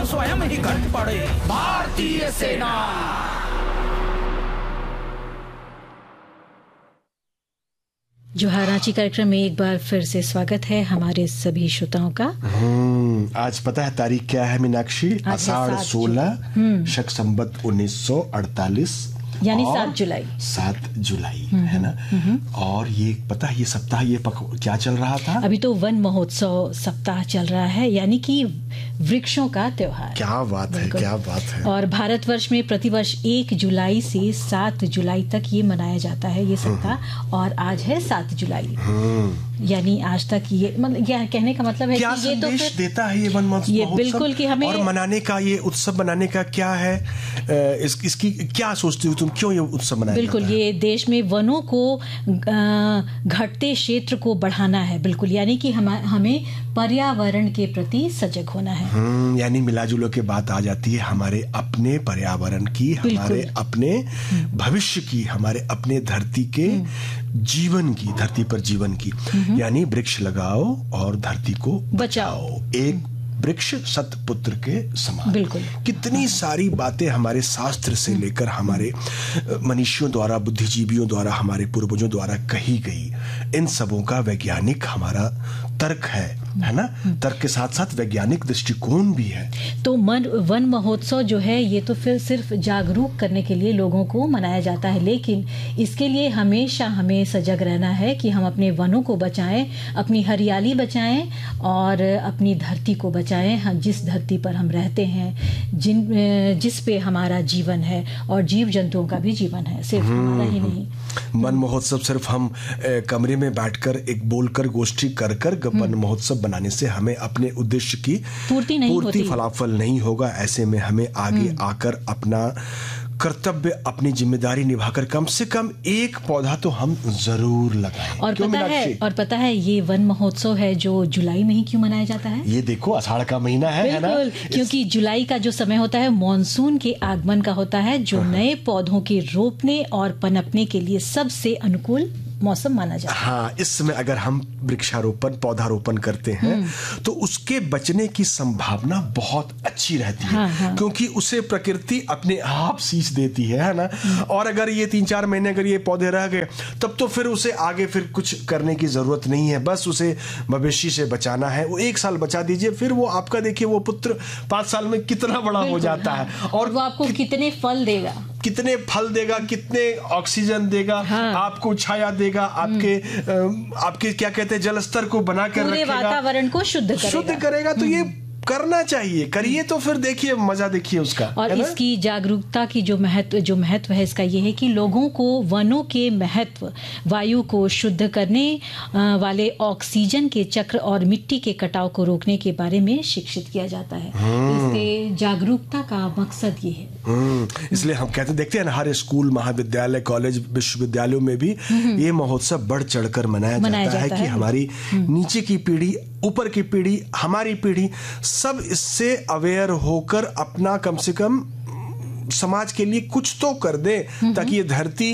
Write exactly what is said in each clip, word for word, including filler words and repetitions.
स्वयं ही घट पड़े भारतीय सेना। जोहार रांची कार्यक्रम में एक बार फिर से स्वागत है हमारे सभी श्रोताओं का। हम्म आज पता है तारीख क्या है मीनाक्षी? आषाढ़ सोलह शक संबत उन्नीस सौ अड़तालीस यानी सात जुलाई। सात जुलाई है ना। और ये पता है ये सप्ताह ये पक, क्या चल रहा था? अभी तो वन महोत्सव सप्ताह चल रहा है, यानी कि वृक्षों का त्योहार। क्या बात है, क्या बात है। और भारतवर्ष में प्रतिवर्ष एक जुलाई से सात जुलाई तक ये मनाया जाता है ये सप्ताह, और आज है सात जुलाई। यानी आज तक ये मतलब यह कहने का मतलब है क्या कि ये तो संदेश देता है ये वन महोत्सव? ये बिल्कुल कि हमें और मनाने का ये उत्सव मनाने का क्या है, इस, इसकी क्या सोचती हो तुम, क्यों ये उत्सव मनाया बिल्कुल जाता है? ये देश में वनों को घटते क्षेत्र को बढ़ाना है, बिल्कुल यानी कि हम हमें पर्यावरण के प्रति सजग होना है। हम्म यानी मिलाजुलो के बात आ जाती है हमारे अपने पर्यावरण की, हमारे अपने भविष्य की, हमारे अपने धरती के जीवन की, धरती पर जीवन की। यानी वृक्ष लगाओ और धरती को बचाओ, एक वृक्ष सतपुत्र के समान। बिल्कुल कितनी सारी बातें हमारे शास्त्र से लेकर हमारे मनुष्यों द्वारा, बुद्धिजीवियों द्वारा, हमारे पूर्वजों द्वारा कही गई, इन सबों का वैज्ञानिक हमारा तर्क है है ना। तर्क के साथ साथ वैज्ञानिक दृष्टिकोण भी है। तो मन वन महोत्सव जो है ये तो फिर सिर्फ जागरूक करने के लिए लोगों को मनाया जाता है, लेकिन इसके लिए हमेशा हमें सजग रहना है कि हम अपने वनों को बचाएं, अपनी हरियाली बचाएं और अपनी धरती को बचाएं। हम जिस धरती पर हम रहते हैं, जिन जिस पे हमारा जीवन है और जीव जंतुओं का भी जीवन है, सिर्फ हमारा ही नहीं। वन महोत्सव सिर्फ हम ए, कमरे में बैठकर एक बोलकर गोष्ठी कर कर वन महोत्सव बनाने से हमें अपने उद्देश्य की पूर्ति नहीं पूर्ति होती, फलाफल नहीं होगा। ऐसे में हमें आगे आकर अपना कर्तव्य, अपनी जिम्मेदारी निभाकर कम से कम एक पौधा तो हम जरूर लगाएं। और पता है और पता है ये वन महोत्सव है जो जुलाई में ही क्यों मनाया जाता है? ये देखो आषाढ़ का महीना है, है ना? क्योंकि जुलाई का जो समय होता है मॉनसून के आगमन का होता है, जो नए पौधों के रोपने और पनपने के लिए सबसे अनुकूल मौसम माना जाता है। हाँ, इस समय अगर हम वृक्षारोपण, पौधारोपण करते हैं तो उसके बचने की संभावना बहुत अच्छी रहती है। हाँ, हाँ। क्योंकि उसे प्रकृति अपने आप सींच देती है है ना। और अगर ये तीन चार महीने अगर ये पौधे रह गए तब तो फिर उसे आगे फिर कुछ करने की जरूरत नहीं है, बस उसे मवेशी से बचाना है। वो एक साल बचा दीजिए, फिर वो आपका देखिए वो पुत्र पांच साल में कितना बड़ा हो जाता हाँ। है, और वो आपको कितने फल देगा, कितने फल देगा, कितने ऑक्सीजन देगा, हाँ। आपको छाया देगा, आपके आपके क्या कहते हैं जल स्तर को बनाकर पूरे रखेगा, वातावरण को शुद्ध करेगा। शुद्ध करेगा। तो ये करना चाहिए, करिए तो फिर देखिए मजा देखिए उसका। और इसकी जागरूकता की जो महत्व जो महत्व है इसका ये है कि लोगों को वनों के महत्व, वायु को शुद्ध करने वाले ऑक्सीजन के चक्र और मिट्टी के कटाव को रोकने के बारे में शिक्षित किया जाता है। इससे जागरूकता का मकसद ये है। इसलिए हम कहते देखते हैं ना, हर स्कूल, महाविद्यालय, कॉलेज, विश्वविद्यालयों में भी ये महोत्सव बढ़ चढ़कर मनाया, मनाया जाता, जाता है, है कि हमारी नीचे की पीढ़ी, ऊपर की पीढ़ी, हमारी पीढ़ी सब इससे अवेयर होकर अपना कम से कम समाज के लिए कुछ तो कर दे, ताकि ये धरती,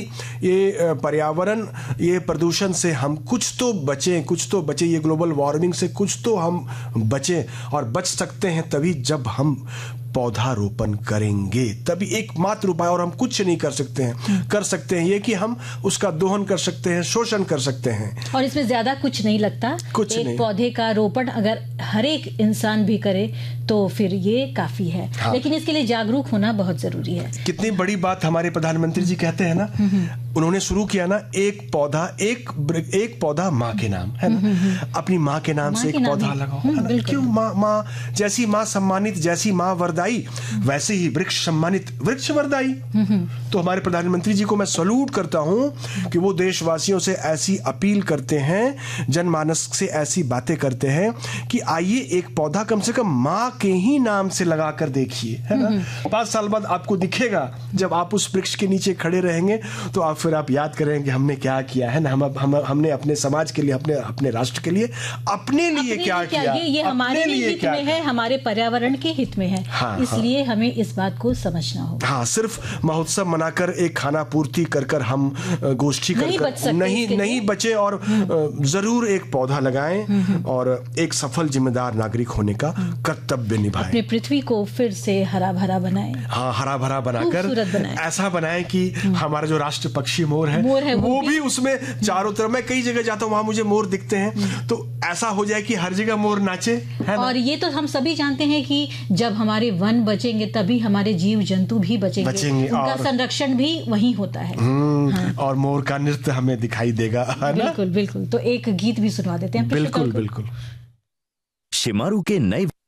ये पर्यावरण, ये प्रदूषण से हम कुछ तो बचें, कुछ तो बचें, ये ग्लोबल वार्मिंग से कुछ तो हम बचें। और बच सकते हैं तभी जब हम पौधारोपण करेंगे, तभी एकमात्र उपाय। और हम कुछ नहीं कर सकते हैं, कर सकते हैं ये कि हम उसका दोहन कर सकते हैं, शोषण कर सकते हैं, और इसमें ज्यादा कुछ नहीं लगता। कुछ एक नहीं। पौधे का रोपण अगर हर एक इंसान भी करे तो फिर ये काफी है। हाँ। लेकिन इसके लिए जागरूक होना बहुत जरूरी है। कितनी बड़ी बात हमारे प्रधानमंत्री जी कहते हैं ना, उन्होंने शुरू किया ना, एक पौधा एक एक पौधा माँ के नाम, है ना। अपनी माँ के नाम से एक पौधा लगाओ, है ना। क्यों? माँ माँ जैसी माँ सम्मानित, जैसी माँ वरदाई, वैसे ही वृक्ष सम्मानित, वृक्ष वरदाई। तो हमारे प्रधानमंत्री जी को मैं सैल्यूट करता हूं कि वो देशवासियों से ऐसी अपील करते हैं, जनमानस से ऐसी बातें करते हैं कि आइए एक पौधा कम से कम माँ के ही नाम से लगाकर देखिए, है ना। पांच साल बाद आपको दिखेगा, जब आप उस वृक्ष के नीचे खड़े रहेंगे तो आप फिर आप याद करेंगे हमने क्या किया, है ना। हम, हम हमने अपने समाज के लिए, अपने अपने राष्ट्र के लिए, अपने लिए अपने क्या लिए किया, ये, ये हमारे लिए हित में है, हमारे पर्यावरण के हित में है। हाँ। हाँ, इसलिए हाँ, हमें इस बात को समझना होगा। हाँ, सिर्फ महोत्सव मनाकर एक खाना पूर्ति कर कर हम गोष्ठी कर नहीं कर बच नहीं नहीं बचे, और जरूर एक पौधा लगाएं और एक सफल जिम्मेदार नागरिक होने का कर्तव्य निभाएं। अपने पृथ्वी को फिर से हरा भरा बनाएं। हाँ, हरा भरा बनाकर बनाएं। ऐसा बनाएं कि हमारा जो राष्ट्र पक्षी मोर है, मोर है वो, वो भी, भी उसमें चारों तरफ, मैं कई जगह जाता हूँ वहां मुझे मोर दिखते हैं, तो ऐसा हो जाए कि हर जगह मोर नाचे, है ना? और ये तो हम सभी जानते हैं कि जब हमारे वन बचेंगे तभी हमारे जीव जंतु भी बचेंगे, बचेंगे उनका और संरक्षण भी वहीं होता है। हाँ। और मोर का नृत्य हमें दिखाई देगा, है ना? बिल्कुल बिल्कुल। तो एक गीत भी सुनवा देते हैं। बिल्कुल बिल्कुल। शिमारू के नए